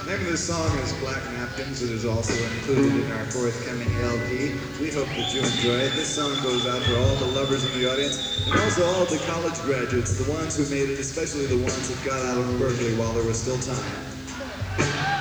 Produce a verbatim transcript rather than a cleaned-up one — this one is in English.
The name of this song is Black Napkins. It is also included in our forthcoming L P. We hope that you enjoy it. This song goes out for all the lovers in the audience and also all the college graduates, the ones who made it, especially the ones that got out of Berkeley while there was still time.